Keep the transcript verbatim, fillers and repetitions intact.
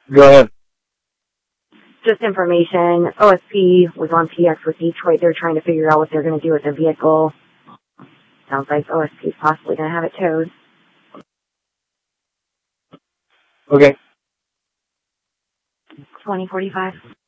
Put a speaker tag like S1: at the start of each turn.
S1: Go ahead.
S2: Just information. O S P was on P X with Detroit. They're trying to figure out what they're going to do with the vehicle. Sounds like O S P is possibly going to have it towed.
S1: Okay.
S2: twenty forty-five.